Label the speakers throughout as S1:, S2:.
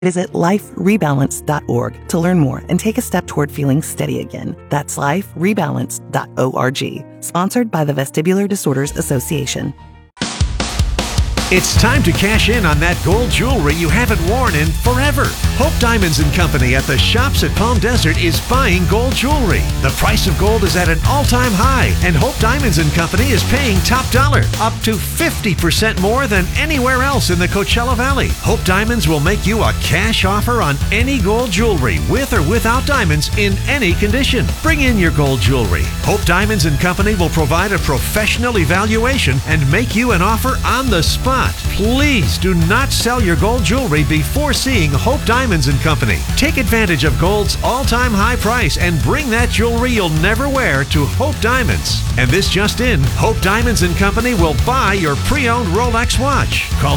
S1: Visit liferebalance.org to learn more and take a step toward feeling steady again. That's liferebalance.org. Sponsored by the Vestibular Disorders Association.
S2: It's time to cash in on that gold jewelry you haven't worn in forever. Hope Diamonds & Company at the Shops at Palm Desert is buying gold jewelry. The price of gold is at an all-time high, and Hope Diamonds & Company is paying top dollar, up to 50% more than anywhere else in the Coachella Valley. Hope Diamonds will make you a cash offer on any gold jewelry, with or without diamonds, in any condition. Bring in your gold jewelry. Hope Diamonds & Company will provide a professional evaluation and make you an offer on the spot. Please do not sell your gold jewelry before seeing Hope Diamonds & Company. Take advantage of gold's all-time high price and bring that jewelry you'll never wear to Hope Diamonds. And this just in, Hope Diamonds & Company will buy your pre-owned Rolex watch. Call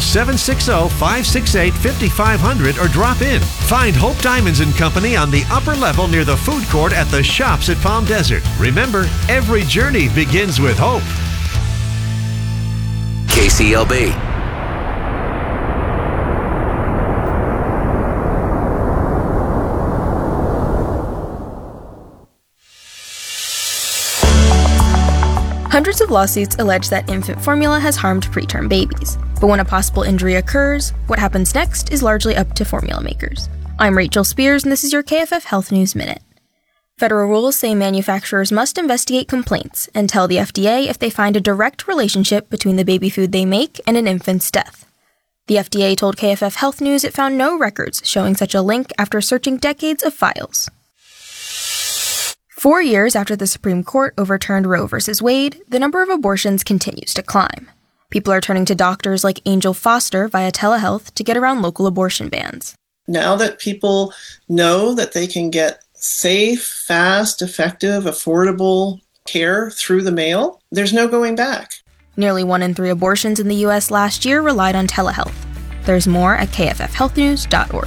S2: 760-568-5500 or drop in. Find Hope Diamonds & Company on the upper level near the food court at the Shops at Palm Desert. Remember, every journey begins with hope.
S3: KCLB.
S4: Hundreds of lawsuits allege that infant formula has harmed preterm babies. But when a possible injury occurs, what happens next is largely up to formula makers. I'm Rachel Spears, and this is your KFF Health News Minute. Federal rules say manufacturers must investigate complaints and tell the FDA if they find a direct relationship between the baby food they make and an infant's death. The FDA told KFF Health News it found no records showing such a link after searching decades of files. 4 years after the Supreme Court overturned Roe v. Wade, the number of abortions continues to climb. People are turning to doctors like Angel Foster via telehealth to get around local abortion bans.
S5: Now that people know that they can get safe, fast, effective, affordable care through the mail, there's no going back.
S4: Nearly 1 in 3 abortions in the U.S. last year relied on telehealth. There's more at kffhealthnews.org.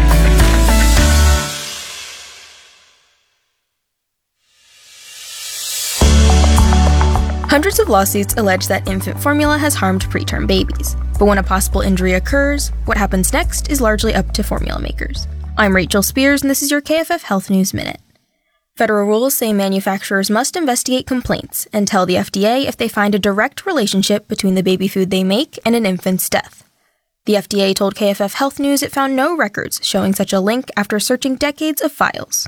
S4: Hundreds of lawsuits allege that infant formula has harmed preterm babies. But when a possible injury occurs, what happens next is largely up to formula makers. I'm Rachel Spears, and this is your KFF Health News Minute. Federal rules say manufacturers must investigate complaints and tell the FDA if they find a direct relationship between the baby food they make and an infant's death. The FDA told KFF Health News it found no records showing such a link after searching decades of files.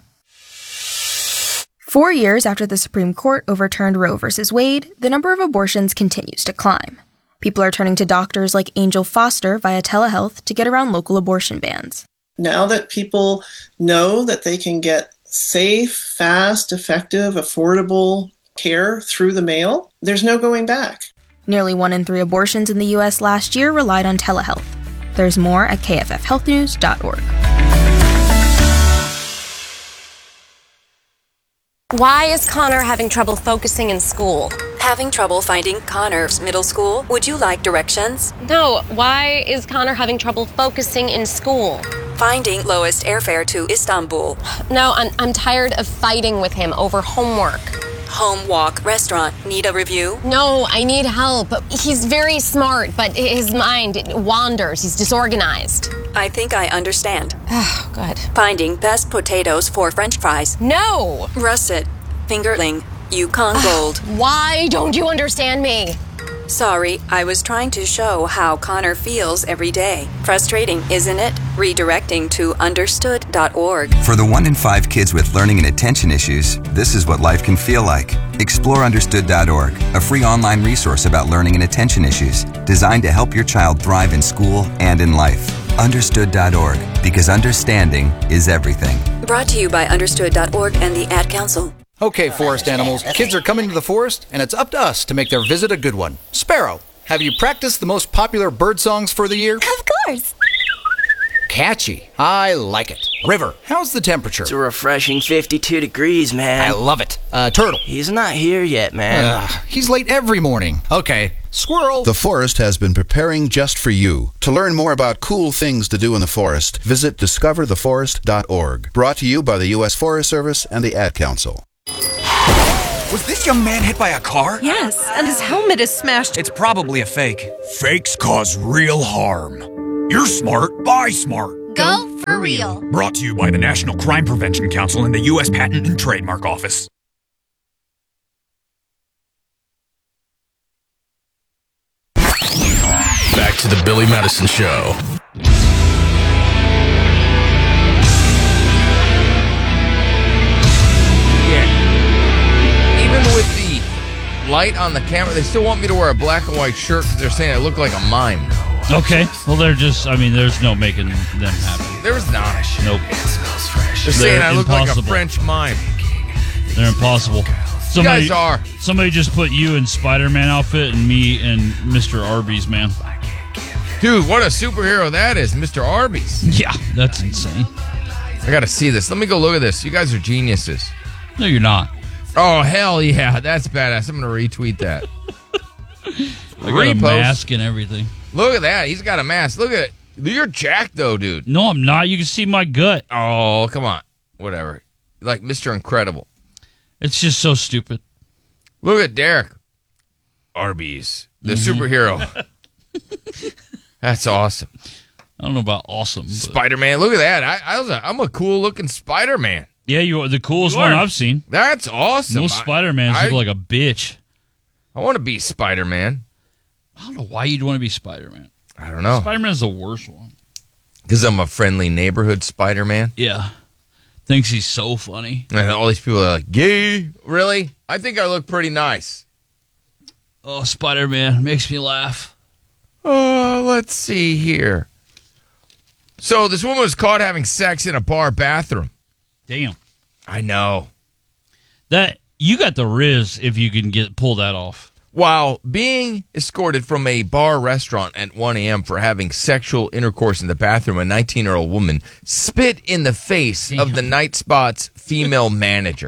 S4: 4 years after the Supreme Court overturned Roe v. Wade, the number of abortions continues to climb. People are turning to doctors like Angel Foster via telehealth to get around local abortion bans.
S5: Now that people know that they can get safe, fast, effective, affordable care through the mail, there's no going back.
S4: Nearly 1 in 3 abortions in the U.S. last year relied on telehealth. There's more at kffhealthnews.org.
S6: Why is Connor having trouble focusing in school?
S7: Having trouble finding Connor's middle school? Would you like directions?
S6: No, why is Connor having trouble focusing in school?
S7: Finding lowest airfare to Istanbul.
S6: No, I'm tired of fighting with him over homework.
S7: Home, walk, restaurant. Need a review?
S6: No, I need help. He's very smart, but his mind wanders. He's disorganized.
S7: I think I understand.
S6: Oh, good.
S7: Finding best potatoes for French fries.
S6: No!
S7: Russet, fingerling, Yukon Gold.
S6: Why don't you understand me?
S7: Sorry, I was trying to show how Connor feels every day. Frustrating, isn't it? Redirecting to understood.org.
S8: For the 1 in 5 kids with learning and attention issues, this is what life can feel like. Explore understood.org, a free online resource about learning and attention issues, designed to help your child thrive in school and in life. Understood.org, because understanding is everything.
S7: Brought to you by understood.org and the Ad Council.
S9: Okay, forest animals, kids are coming to the forest, and it's up to us to make their visit a good one. Sparrow, have you practiced the most popular bird songs for the year?
S10: Of course.
S9: Catchy. I like it. River, how's the temperature?
S11: It's a refreshing 52 degrees, man.
S9: I love it. Turtle.
S11: He's not here yet, man.
S9: He's late every morning. Okay. Squirrel.
S12: The forest has been preparing just for you. To learn more about cool things to do in the forest, visit discovertheforest.org. Brought to you by the U.S. Forest Service and the Ad Council.
S13: Was this young man hit by a car?
S14: Yes, and his helmet is smashed.
S13: It's probably a fake. Fakes cause real harm. You're smart. Buy smart.
S10: Go
S3: For real.
S13: Brought to you by the National Crime Prevention Council and the U.S. Patent and Trademark Office.
S10: Back to the Billy Madison Show.
S15: Yeah. Even with the light on the camera, they still want me to wear a black and white shirt because they're saying I look like a mime.
S16: Okay. Well, there's no making them happy.
S15: There's not.
S16: Nope.
S15: They're saying I look like a French mime.
S16: They're impossible.
S15: You guys are.
S16: Somebody just put you in Spider-Man outfit and me in Mr. Arby's, man.
S15: Dude, what a superhero that is, Mr. Arby's.
S16: Yeah, that's insane.
S15: I got to see this. Let me go look at this. You guys are geniuses.
S16: No, you're not.
S15: Oh, hell yeah. That's badass. I'm going to retweet that.
S16: I got a mask and everything.
S15: Look at that. He's got a mask. Look at it. You're jacked, though, dude.
S16: No, I'm not. You can see my gut.
S15: Oh, come on. Whatever. Like Mr. Incredible.
S16: It's just so stupid.
S15: Look at Derek. Arby's. The superhero. That's awesome.
S16: I don't know about awesome.
S15: Spider-Man. Look at that. I'm a cool-looking Spider-Man.
S16: Yeah, you are the coolest one I've seen.
S15: That's awesome.
S16: Most Spider-Mans look like a bitch.
S15: I want to be Spider-Man.
S16: I don't know why you'd want to be Spider-Man.
S15: I don't know.
S16: Spider-Man's the worst one.
S15: Because I'm a friendly neighborhood Spider-Man?
S16: Yeah. Thinks he's so funny.
S15: And all these people are like, gay? Really? I think I look pretty nice.
S16: Oh, Spider-Man makes me laugh.
S15: Oh, let's see here. So this woman was caught having sex in a bar bathroom.
S16: Damn.
S15: I know.
S16: That you got the riz if you can pull that off.
S15: While being escorted from a bar restaurant at 1 a.m. for having sexual intercourse in the bathroom, a 19-year-old woman spit in the face of the Night Spot's female manager.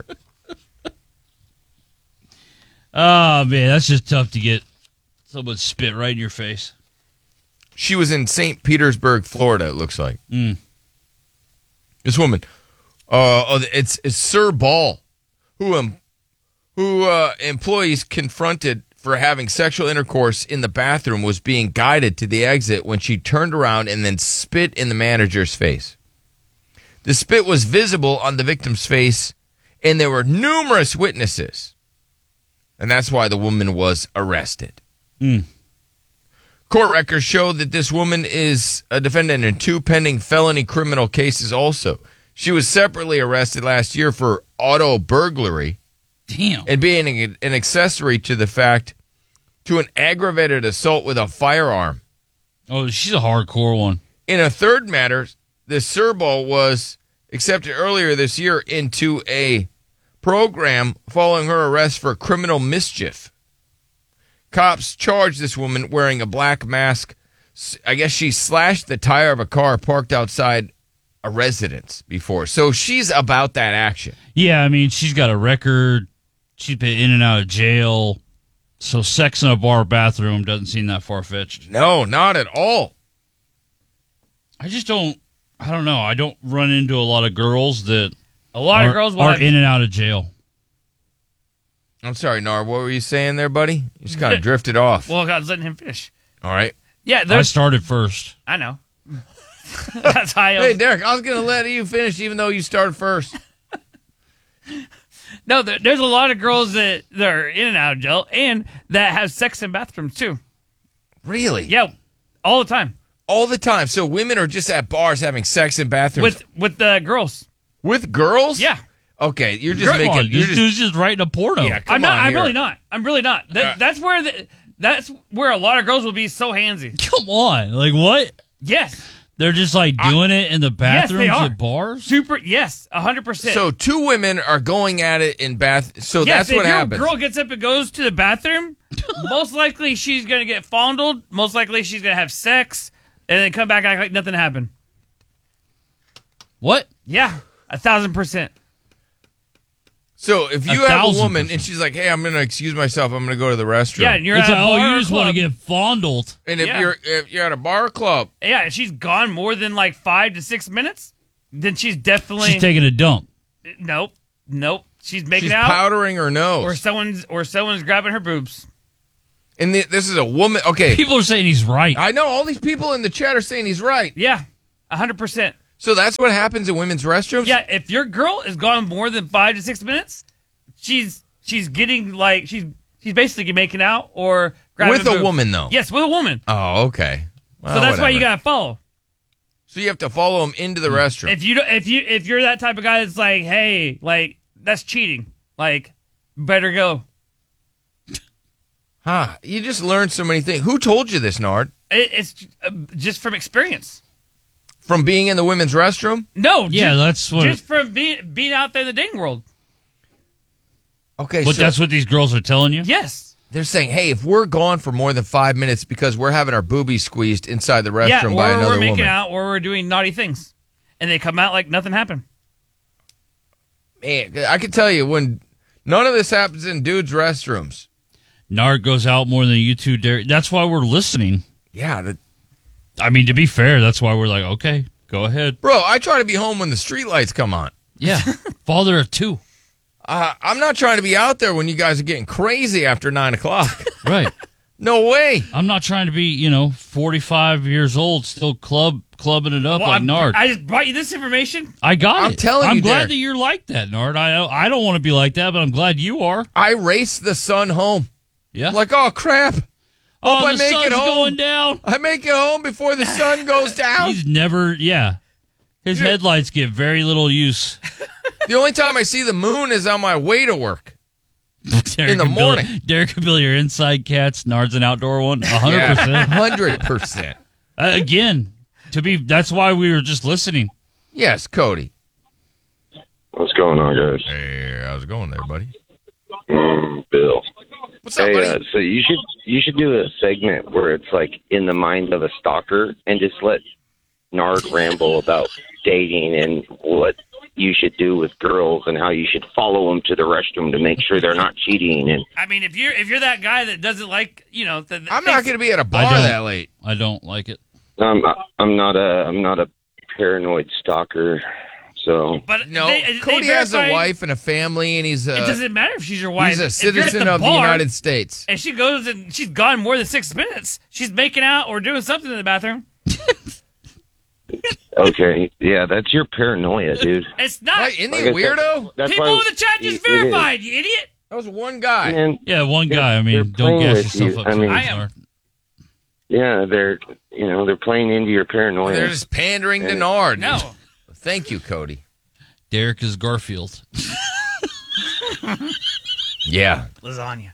S16: Oh, man, that's just tough to get someone spit right in your face.
S15: She was in St. Petersburg, Florida, it looks like. This woman, it's Sir Ball, who employees confronted for having sexual intercourse in the bathroom, was being guided to the exit when she turned around and then spit in the manager's face. The spit was visible on the victim's face, and there were numerous witnesses. And that's why the woman was arrested. Court records show that this woman is a defendant in 2 pending felony criminal cases also. She was separately arrested last year for auto burglary.
S16: Damn.
S15: And being an accessory to an aggravated assault with a firearm.
S16: Oh, she's a hardcore one.
S15: In a third matter, the Serbal was accepted earlier this year into a program following her arrest for criminal mischief. Cops charged this woman wearing a black mask. I guess she slashed the tire of a car parked outside a residence before. So she's about that action.
S16: Yeah, I mean, she's got a record. She's been in and out of jail. So sex in a bar bathroom doesn't seem that far-fetched.
S15: No, not at all.
S16: I don't know. I don't run into a lot of girls that
S17: girls
S16: are in and out of jail.
S15: I'm sorry, Nar. What were you saying there, buddy? You just kind of drifted off.
S17: Well, I was letting him finish.
S15: All right.
S17: Yeah,
S16: I started first.
S17: I know. That's how
S15: Hey, Derek, I was going to let you finish even though you started first.
S17: No, there's a lot of girls that are in and out of jail and that have sex in bathrooms, too.
S15: Really?
S17: Yeah, all the time.
S15: All the time. So women are just at bars having sex in bathrooms.
S17: With the girls.
S15: With girls?
S17: Yeah.
S15: Okay, you're just making...
S16: This dude's just writing a porno.
S15: Yeah,
S17: I'm really not. I'm really not. That's where a lot of girls will be so handsy.
S16: Come on. Like, what?
S17: Yes.
S16: They're just like doing it in the bathrooms
S17: yes, they are.
S16: at bars?
S17: Yes, 100%.
S15: So 2 women are going at it in bath. So
S17: yes,
S15: that's what happens.
S17: If your girl gets up and goes to the bathroom, most likely she's going to get fondled. Most likely she's going to have sex and then come back and act like nothing happened.
S16: What?
S17: Yeah, 1,000%.
S15: So if you have a woman and she's like, hey, I'm going to excuse myself, I'm going to go to the restroom.
S17: Yeah, and you're at a bar
S16: you just want to get fondled.
S15: And if you're at a bar or club.
S17: Yeah, and she's gone more than like 5 to 6 minutes, then she's definitely...
S16: She's taking a dump.
S17: Nope. She's making
S15: she's
S17: out.
S15: Powdering her nose.
S17: Or someone's grabbing her boobs.
S15: And this is a woman. Okay.
S16: People are saying he's right.
S15: I know. All these people in the chat are saying he's right.
S17: Yeah, 100%.
S15: So that's what happens in women's restrooms?
S17: Yeah, if your girl is gone more than 5 to 6 minutes, she's getting like she's basically making out or grabbing
S15: With a woman, though?
S17: Yes, with a woman.
S15: Oh, okay. Well,
S17: So that's why you
S15: whatever.
S17: gotta follow.
S15: So you have to follow them into the restroom.
S17: If you're that type of guy that's like, hey, like that's cheating. Like, better go.
S15: Huh. You just learned so many things. Who told you this, Nard?
S17: It's just from experience.
S15: From being in the women's restroom?
S17: No,
S16: Yeah,
S17: just,
S16: that's what-
S17: just from being out there in the dating world.
S15: Okay,
S16: But
S15: so
S16: that's what these girls are telling you?
S17: Yes.
S15: they're saying, hey, if we're gone for more than 5 minutes because we're having our boobies squeezed inside the restroom
S17: Yeah,
S15: by
S17: or
S15: another
S17: we're making
S15: woman.
S17: out, or we're doing naughty things, and they come out like nothing happened.
S15: Man, I can tell you, when none of this happens in dudes' restrooms.
S16: Nard goes out more than you two dare. That's why we're listening.
S15: Yeah.
S16: I mean, to be fair, that's why we're like, okay, go ahead.
S15: Bro, I try to be home when the streetlights come on.
S16: Yeah. Father of two.
S15: I'm not trying to be out there when you guys are getting crazy after 9 o'clock.
S16: Right.
S15: No way.
S16: I'm not trying to be, 45 years old, still clubbing it up like Nard.
S17: I just brought you this information.
S16: I got it.
S15: I'm telling
S16: I'm
S15: you,
S16: glad
S15: Derek.
S16: that you're like that, Nard. I don't want to be like that, but I'm glad you are.
S15: I race the sun home.
S16: Yeah.
S15: Like, oh, crap.
S16: Oh,
S15: I
S16: the
S15: make
S16: sun's
S15: it home.
S16: going down.
S15: I make it home before the sun goes down.
S16: He's never, His headlights get very little use.
S15: The only time I see the moon is on my way to work.
S16: Derek
S15: In the
S16: and Billy-
S15: morning.
S16: Derek and Billy are inside cats. Nard's an outdoor one. 100%.
S15: Yeah, 100%.
S16: Again, that's why we were just listening.
S15: Yes, Cody.
S3: What's going on, guys?
S15: Hey, how's it going there, buddy?
S3: Bill.
S15: What's up, buddy?
S3: So you should do a segment where it's like in the mind of a stalker and just let Nard ramble about dating and what you should do with girls and how you should follow them to the restroom to make sure they're not cheating. And
S17: I mean, if you're that guy that doesn't like,
S15: I'm not going to be at a bar that late.
S16: I don't like it.
S3: I'm not a paranoid stalker. So,
S17: But
S15: No,
S17: they
S15: Cody has a
S17: verify-
S15: wife and a family, and he's
S17: It doesn't matter if she's your wife.
S15: He's a
S17: If you're at
S15: citizen of the
S17: bar
S15: United States.
S17: And she goes and she's gone more than 6 minutes. She's making out or doing something in the bathroom.
S3: okay, yeah, that's your paranoia, dude.
S17: It's not.
S15: Right, isn't he
S3: Like
S15: a
S3: I said,
S15: weirdo?
S3: that's
S17: People
S3: why
S17: in the chat just
S3: it is.
S17: verified, you idiot.
S15: That was one guy.
S3: Man,
S16: Yeah, one guy. I
S3: they're
S16: mean, don't
S3: playing
S16: gas
S3: with
S16: yourself
S3: you.
S16: up
S3: I
S16: too
S3: mean-
S16: much,
S17: I am.
S16: Nard.
S3: Yeah, they're playing into your paranoia.
S15: They're just pandering to Nard.
S17: No.
S15: Thank you, Cody.
S16: Derek is Garfield.
S15: Yeah.
S17: Lasagna.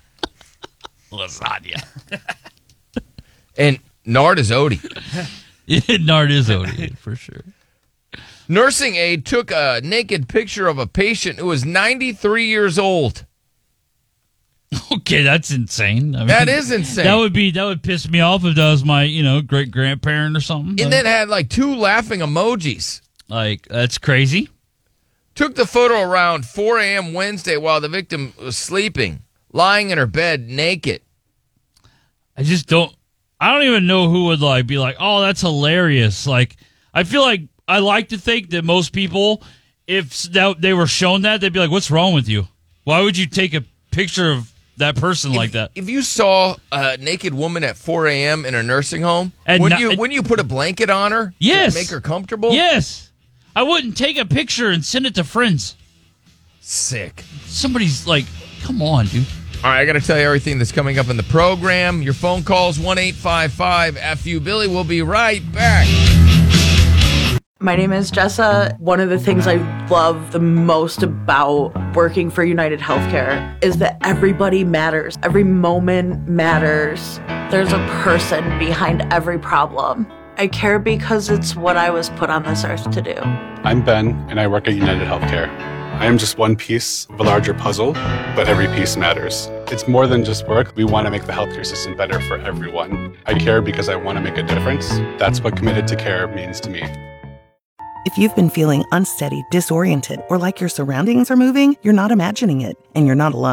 S15: And Nard is Odie.
S16: Nard is Odie, for sure.
S15: Nursing aide took a naked picture of a patient who was 93 years old.
S16: Okay, that's insane. I mean,
S15: That is insane.
S16: That would piss me off if that was my, great grandparent or something.
S15: And then had like 2 laughing emojis.
S16: Like, that's crazy.
S15: Took the photo around 4 a.m. Wednesday while the victim was sleeping, lying in her bed naked.
S16: I don't even know who would be like, oh, that's hilarious. Like, I feel like I like to think that most people, if they were shown that, they'd be like, what's wrong with you? Why would you take a picture of that person like that?
S15: If you saw a naked woman at 4 a.m. in a nursing home,
S16: And
S15: wouldn't you put a blanket on her?
S16: Yes.
S15: To make her comfortable?
S16: Yes. I wouldn't take a picture and send it to friends.
S15: Sick.
S16: Somebody's like, come on, dude.
S15: All right, I got to tell you everything that's coming up in the program. Your phone calls 1-855-FU Billy. We'll be right back.
S18: My name is Jessa. One of the things I love the most about working for United Healthcare is that everybody matters. Every moment matters. There's a person behind every problem. I care because it's what I was put on this earth to do.
S19: I'm Ben, and I work at United Healthcare. I am just one piece of a larger puzzle, but every piece matters. It's more than just work. We want to make the healthcare system better for everyone. I care because I want to make a difference. That's what committed to care means to me.
S1: If you've been feeling unsteady, disoriented, or like your surroundings are moving, you're not imagining it, and you're not alone.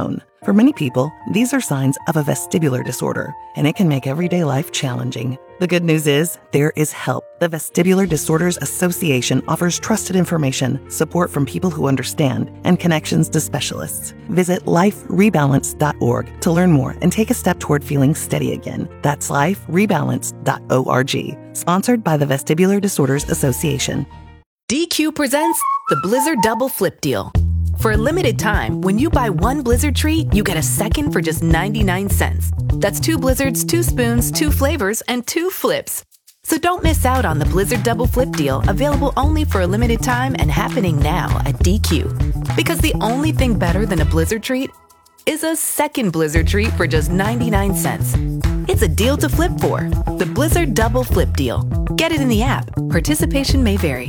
S1: For many people, these are signs of a vestibular disorder, and it can make everyday life challenging. The good news is, there is help. The Vestibular Disorders Association offers trusted information, support from people who understand, and connections to specialists. Visit liferebalance.org to learn more and take a step toward feeling steady again. That's liferebalance.org. Sponsored by the Vestibular Disorders Association.
S20: DQ presents the Blizzard Double Flip Deal. For a limited time, when you buy one Blizzard treat, you get a second for just 99 cents. That's 2 Blizzards, 2 spoons, 2 flavors, and 2 flips. So don't miss out on the Blizzard Double Flip Deal, available only for a limited time and happening now at DQ. Because the only thing better than a Blizzard treat is a second Blizzard treat for just 99 cents. It's a deal to flip for. The Blizzard Double Flip Deal. Get it in the app. Participation may vary.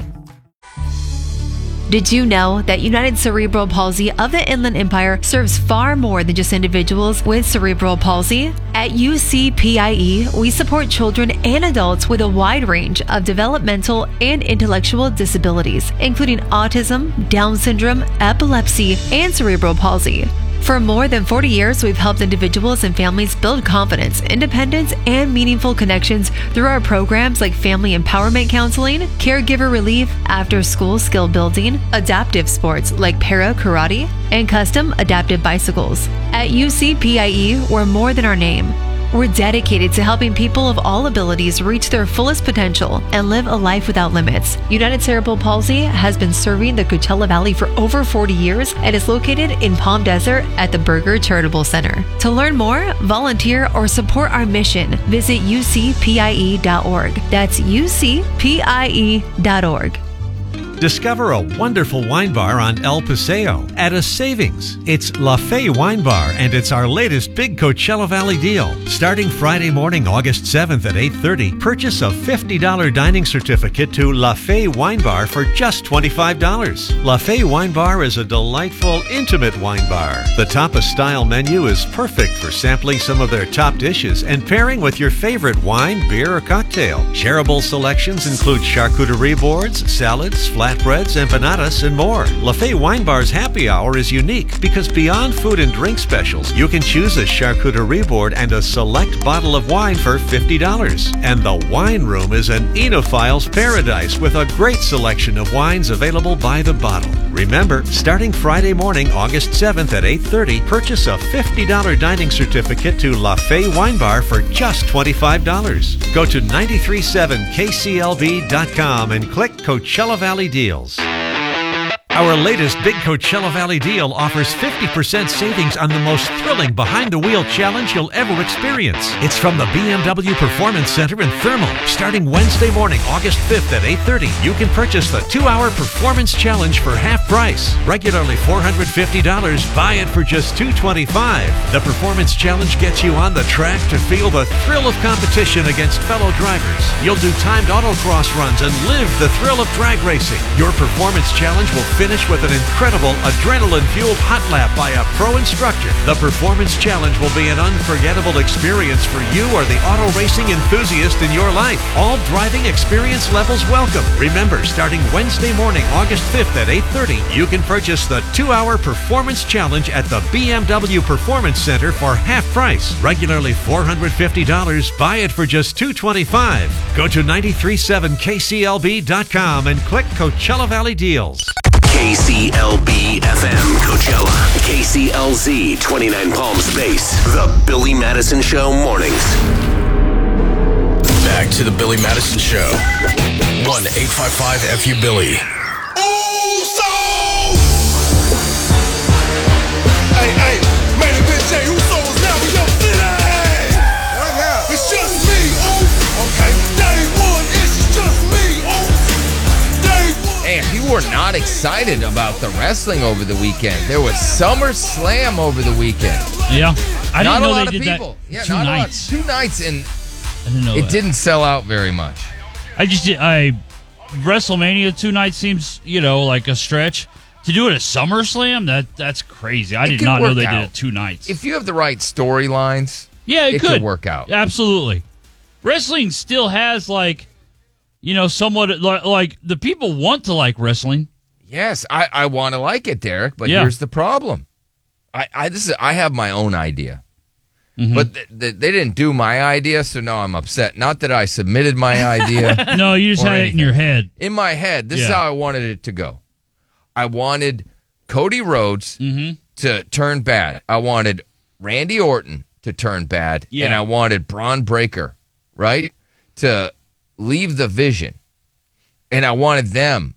S21: Did you know that United Cerebral Palsy of the Inland Empire serves far more than just individuals with cerebral palsy? At UCPIE, we support children and adults with a wide range of developmental and intellectual disabilities, including autism, Down syndrome, epilepsy, and cerebral palsy. For more than 40 years, we've helped individuals and families build confidence, independence, and meaningful connections through our programs like Family Empowerment Counseling, Caregiver Relief, After-School Skill Building, adaptive sports like para-karate, and custom adaptive bicycles. At UCPIE, we're more than our name. We're dedicated to helping people of all abilities reach their fullest potential and live a life without limits. United Cerebral Palsy has been serving the Coachella Valley for over 40 years and is located in Palm Desert at the Berger Charitable Center. To learn more, volunteer, or support our mission, visit ucpie.org. That's ucpie.org.
S2: Discover a wonderful wine bar on El Paseo at a savings. It's La Fe Wine Bar, and it's our latest big Coachella Valley deal. Starting Friday morning, August 7th at 8:30, purchase a $50 dining certificate to La Fe Wine Bar for just $25. La Fe Wine Bar is a delightful, intimate wine bar. The Tapas-style menu is perfect for sampling some of their top dishes and pairing with your favorite wine, beer, or cocktail. Shareable selections include charcuterie boards, salads, flatbreads, empanadas, and more. La Fe Wine Bar's happy hour is unique because beyond food and drink specials, you can choose a charcuterie board and a select bottle of wine for $50. And the wine room is an enophile's paradise with a great selection of wines available by the bottle. Remember, starting Friday morning, August 7th at 8:30, purchase a $50 dining certificate to La Fe Wine Bar for just $25. Go to 937kclb.com and click Coachella Valley Deals. Our latest Big Coachella Valley deal offers 50% savings on the most thrilling behind-the-wheel challenge you'll ever experience. It's from the BMW Performance Center in Thermal. Starting Wednesday morning, August 5th at 8:30, you can purchase the 2-hour Performance Challenge for half price. Regularly $450, buy it for just $225. The Performance Challenge gets you on the track to feel the thrill of competition against fellow drivers. You'll do timed autocross runs and live the thrill of drag racing. Your Performance Challenge will finish with an incredible adrenaline-fueled hot lap by a pro instructor. The Performance Challenge will be an unforgettable experience for you or the auto racing enthusiast in your life. All driving experience levels welcome. Remember, starting Wednesday morning, August 5th at 8:30, you can purchase the 2-hour Performance Challenge at the BMW Performance Center for half price. Regularly $450, buy it for just $225. Go to 937kclb.com and click Coachella Valley Deals.
S22: KCLB FM Coachella, KCLZ 29 Palm Space, The Billy Madison Show mornings.
S10: Back to the Billy Madison Show. 1-855-FU-BILLY.
S23: Hey, hey, man, bitch, hey, Usos now in your city. It's just me, okay. Day one, it's just me, Day one.
S15: Hey, people were not excited about the wrestling over the weekend. There was SummerSlam over the weekend.
S16: Yeah, I didn't know they did
S15: people.
S16: that.
S15: Yeah,
S16: Two nights.
S15: 2 nights, and
S16: I didn't know
S15: it
S16: that.
S15: didn't sell out very much.
S16: WrestleMania 2 nights seems, like a stretch. To do it at SummerSlam, that's crazy. I did not know they did it 2 nights.
S15: If you have the right storylines,
S16: yeah, it
S15: could work out.
S16: Absolutely. Wrestling still has somewhat like the people want to like wrestling.
S15: Yes, I want to like it, Derek, but here's the problem. I have my own idea.
S16: Mm-hmm.
S15: But they didn't do my idea, so now I'm upset. Not that I submitted my idea.
S16: No, you just had it in your head.
S15: In my head. This is how I wanted it to go. I wanted Cody Rhodes to turn bad. I wanted Randy Orton to turn bad.
S16: Yeah.
S15: And I wanted Braun Breaker, right, to leave the vision. And I wanted them